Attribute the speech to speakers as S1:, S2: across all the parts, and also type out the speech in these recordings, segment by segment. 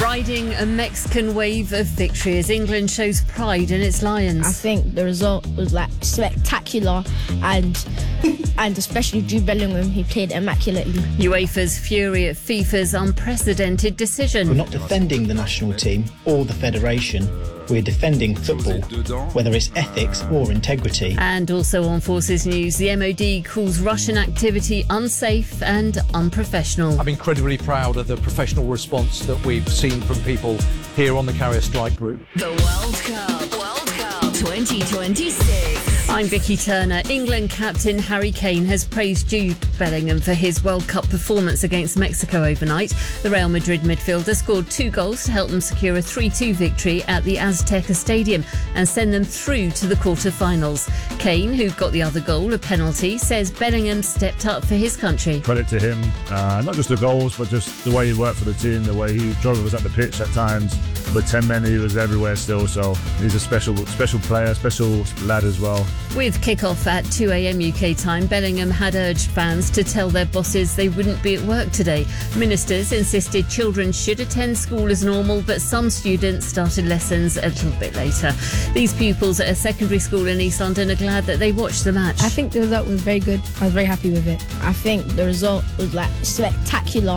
S1: Riding a Mexican wave of victory as England shows pride in its Lions.
S2: I think the result was spectacular and especially Jude Bellingham, he played immaculately.
S1: UEFA's fury at FIFA's unprecedented decision.
S3: We're not defending the national team or the federation. We're defending football, whether it's ethics or integrity.
S1: And also on Forces News, the MOD calls Russian activity unsafe and unprofessional.
S4: I'm incredibly proud of the professional response that we've seen from people here on the Carrier Strike Group.
S5: The World Cup 2026.
S1: I'm Vicky Turner. England captain Harry Kane has praised Jude Bellingham for his World Cup performance against Mexico overnight. The Real Madrid midfielder scored 2 goals to help them secure a 3-2 victory at the Azteca Stadium and send them through to the quarter-finals. Kane, who got the other goal, a penalty, says Bellingham stepped up for his country.
S6: Credit to him, not just the goals, but just the way he worked for the team, the way he was at the pitch at times. With 10 men, he was everywhere still, so he's a special player, special lad as well.
S1: With kick-off at 2 a.m. UK time, Bellingham had urged fans to tell their bosses they wouldn't be at work today. Ministers insisted children should attend school as normal, but some students started lessons a little bit later. These pupils at a secondary school in East London are glad that they watched the match.
S2: I think the result was very good. I was very happy with it. I think the result was spectacular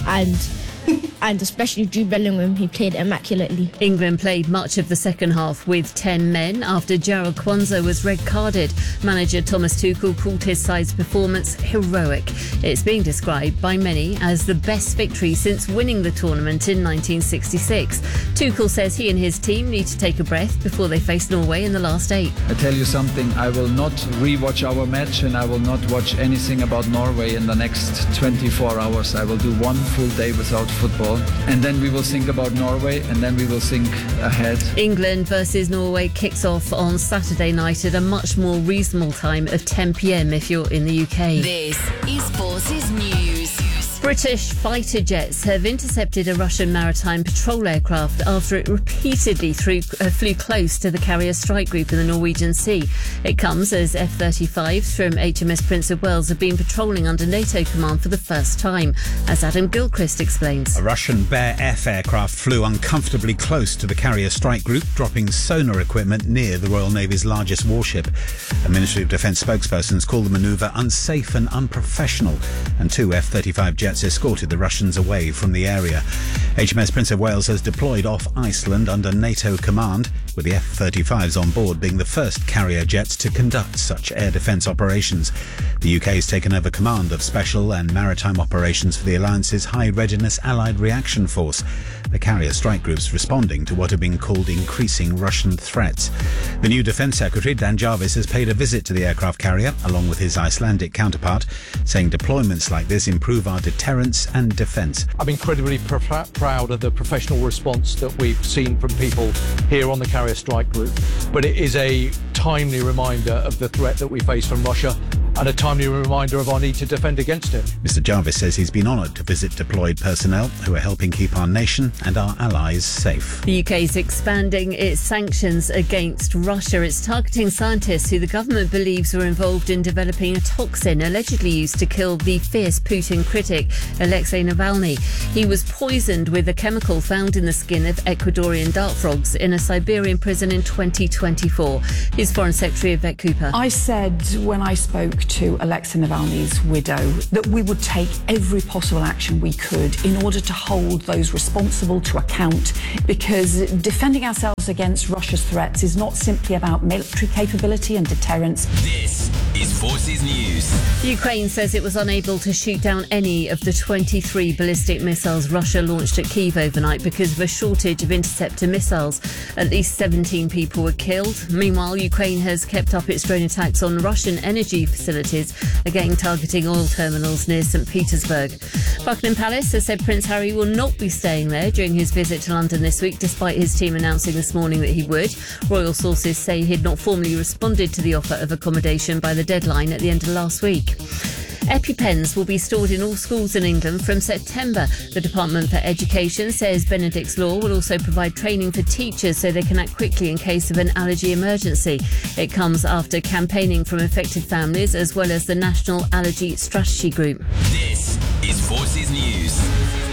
S2: and especially Jude Bellingham, he played immaculately.
S1: England played much of the second half with 10 men after Jarrell Kwanzaa was red-carded. Manager Thomas Tuchel called his side's performance heroic. It's being described by many as the best victory since winning the tournament in 1966. Tuchel says he and his team need to take a breath before they face Norway in the last 8.
S7: I tell you something, I will not re-watch our match and I will not watch anything about Norway in the next 24 hours. I will do one full day without football and then we will think about Norway and then we will think ahead.
S1: England versus Norway kicks off on Saturday night at a much more reasonable time of 10 p.m. if you're in the UK.
S5: This is Forces News.
S1: British fighter jets have intercepted a Russian maritime patrol aircraft after it repeatedly flew close to the Carrier Strike Group in the Norwegian Sea. It comes as F-35s from HMS Prince of Wales have been patrolling under NATO command for the first time, as Adam Gilchrist explains.
S8: A Russian Bear F aircraft flew uncomfortably close to the Carrier Strike Group, dropping sonar equipment near the Royal Navy's largest warship. A Ministry of Defence spokespersons called the manoeuvre unsafe and unprofessional, and 2 F-35 jets escorted the Russians away from the area. HMS Prince of Wales has deployed off Iceland under NATO command, with the F-35s on board being the first carrier jets to conduct such air defence operations. The UK has taken over command of special and maritime operations for the Alliance's High Readiness Allied Reaction Force. The Carrier Strike Group's responding to what have been called increasing Russian threats. The new Defence Secretary, Dan Jarvis, has paid a visit to the aircraft carrier, along with his Icelandic counterpart, saying deployments like this improve our deterrence and defence.
S4: I'm incredibly proud of the professional response that we've seen from people here on the Carrier Strike Group. But it is a timely reminder of the threat that we face from Russia and a timely reminder of our need to defend against it.
S8: Mr Jarvis says he's been honoured to visit deployed personnel who are helping keep our nation and our allies safe.
S1: The UK is expanding its sanctions against Russia. It's targeting scientists who the government believes were involved in developing a toxin allegedly used to kill the fierce Putin critic Alexei Navalny. He was poisoned with a chemical found in the skin of Ecuadorian dart frogs in a Siberian prison in 2024. Here's Foreign Secretary Yvette Cooper.
S9: I said when I spoke to Alexei Navalny's widow that we would take every possible action we could in order to hold those responsible to account, because defending ourselves against Russia's threats is not simply about military capability and deterrence.
S5: This is Forces News.
S1: Ukraine says it was unable to shoot down any of the 23 ballistic missiles Russia launched at Kyiv overnight because of a shortage of interceptor missiles. At least 17 people were killed. Meanwhile, Ukraine has kept up its drone attacks on Russian energy facilities, again targeting oil terminals near St Petersburg. Buckingham Palace has said Prince Harry will not be staying there during his visit to London this week, despite his team announcing this morning that he would. Royal sources say he had not formally responded to the offer of accommodation by the deadline at the end of last week. EpiPens will be stored in all schools in England from September. The Department for Education says Benedict's Law will also provide training for teachers so they can act quickly in case of an allergy emergency. It comes after campaigning from affected families as well as the National Allergy Strategy Group.
S5: This is Forces News.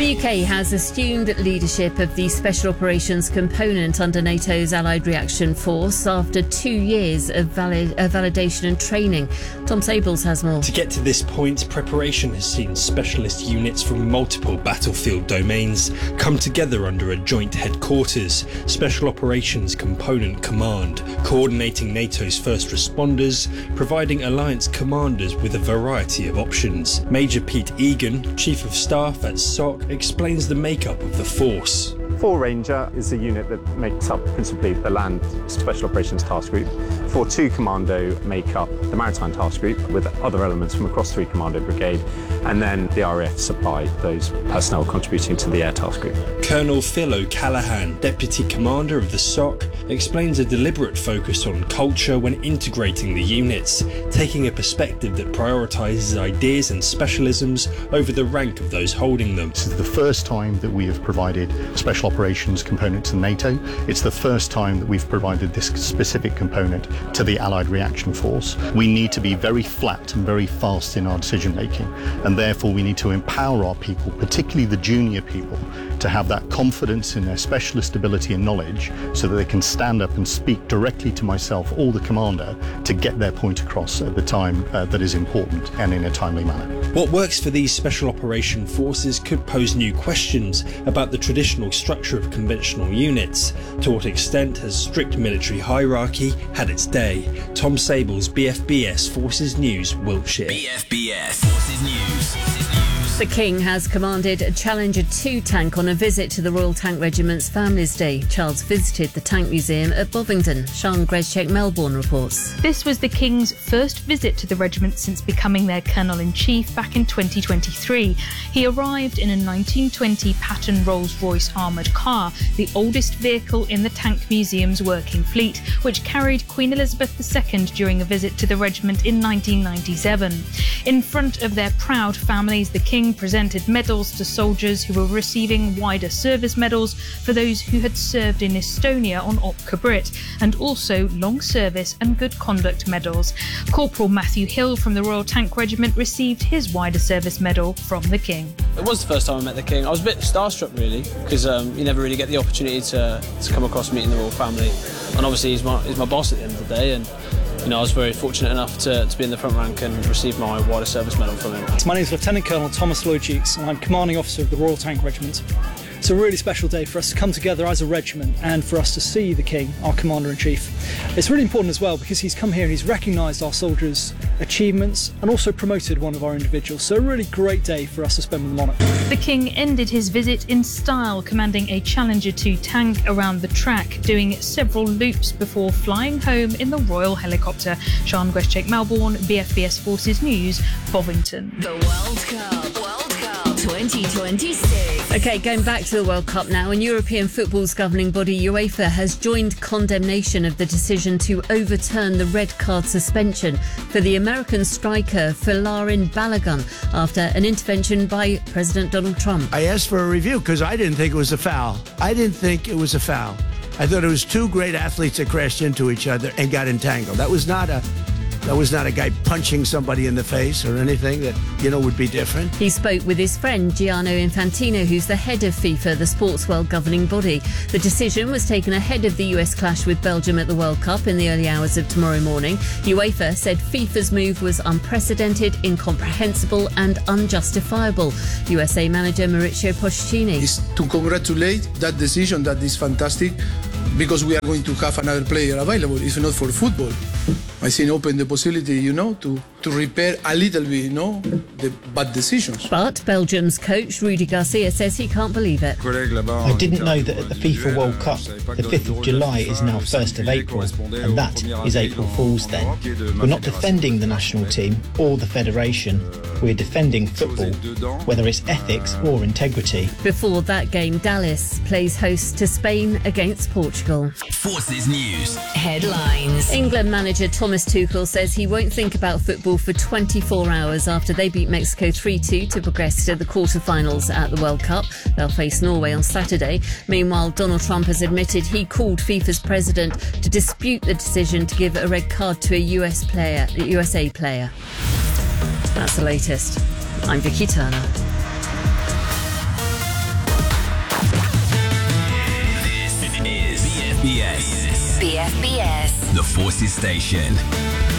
S1: The UK has assumed leadership of the Special Operations component under NATO's Allied Reaction Force after 2 years of validation and training. Tom Sables has more.
S10: To get to this point, preparation has seen specialist units from multiple battlefield domains come together under a joint headquarters, Special Operations Component Command, coordinating NATO's first responders, providing alliance commanders with a variety of options. Major Pete Egan, Chief of Staff at SOC, explains the makeup of the force.
S11: 4 Ranger is a unit that makes up principally the Land Special Operations Task Group. 4-2 Commando make up the Maritime Task Group with other elements from across 3 Commando Brigade, and then the RAF supply those personnel contributing to the Air Task Group.
S10: Colonel Phil O'Callaghan, Deputy Commander of the SOC, explains a deliberate focus on culture when integrating the units, taking a perspective that prioritises ideas and specialisms over the rank of those holding them.
S12: This is the first time that we have provided Special Operations component to NATO. It's the first time that we've provided this specific component to the Allied Reaction Force. We need to be very flat and very fast in our decision making, and therefore we need to empower our people, particularly the junior people, to have that confidence in their specialist ability and knowledge so that they can stand up and speak directly to myself or the commander to get their point across at the time that is important and in a timely manner.
S10: What works for these Special Operation Forces could pose new questions about the traditional structure of conventional units. To what extent has strict military hierarchy had its day? Tom Sables, BFBS Forces News, Wiltshire.
S5: BFBS Forces News.
S1: The King has commanded a Challenger 2 tank on a visit to the Royal Tank Regiment's Families Day. Charles visited the Tank Museum at Bovingdon. Sian Grezcek, Melbourne reports.
S13: This was the King's first visit to the regiment since becoming their Colonel-in-Chief back in 2023. He arrived in a 1920 Patton Rolls-Royce armoured car, the oldest vehicle in the Tank Museum's working fleet, which carried Queen Elizabeth II during a visit to the regiment in 1997. In front of their proud families, the King presented medals to soldiers who were receiving wider service medals for those who had served in Estonia on Opka Brit, and also long service and good conduct medals. Corporal Matthew Hill from the Royal Tank Regiment received his wider service medal from the King.
S14: It was the first time I met the King. I was a bit starstruck really, because you never really get the opportunity to come across meeting the royal family, and obviously he's my boss at the end of the day, and I was very fortunate enough to be in the front rank and receive my wider service medal from him.
S15: My name is Lieutenant Colonel Thomas Lloyd Cheeks, and I'm Commanding Officer of the Royal Tank Regiment. It's a really special day for us to come together as a regiment and for us to see the King, our Commander-in-Chief. It's really important as well because he's come here and he's recognised our soldiers' achievements and also promoted one of our individuals. So a really great day for us to spend with the monarch.
S13: The King ended his visit in style, commanding a Challenger 2 tank around the track, doing several loops before flying home in the Royal helicopter. Sian Grezcek, Melbourne, BFBS Forces News, Bovington.
S5: The World Cup 2026.
S1: OK, going back to the World Cup now, and European football's governing body UEFA has joined condemnation of the decision to overturn the red card suspension for the American striker Folarin Balogun after an intervention by President Donald Trump.
S16: I asked for a review because I didn't think it was a foul. I thought it was 2 great athletes that crashed into each other and got entangled. That was not a guy punching somebody in the face or anything that, would be different.
S1: He spoke with his friend Gianni Infantino, who's the head of FIFA, the sports world governing body. The decision was taken ahead of the US clash with Belgium at the World Cup in the early hours of tomorrow morning. UEFA said FIFA's move was unprecedented, incomprehensible and unjustifiable. USA manager Mauricio Pochettino.
S17: It's to congratulate that decision. That is fantastic, because we are going to have another player available, if not for football. I think open the possibility, to repair a little bit, the bad decisions.
S1: But Belgium's coach, Rudi Garcia, says he can't believe it.
S3: I didn't know that at the FIFA World Cup, the 5th of July is now 1st of April, and that is April Fool's Day. We're not defending the national team or the federation. We're defending football, whether it's ethics or integrity.
S1: Before that game, Dallas plays host to Spain against Portugal.
S5: Forces News headlines.
S1: England manager Thomas Tuchel says he won't think about football for 24 hours after they beat Mexico 3-2 to progress to the quarter-finals at the World Cup. They'll face Norway on Saturday. Meanwhile, Donald Trump has admitted he called FIFA's president to dispute the decision to give a red card to a USA player. That's the latest. I'm Vicky Turner.
S5: BFBS.
S18: BFBS.
S5: The Forces Station.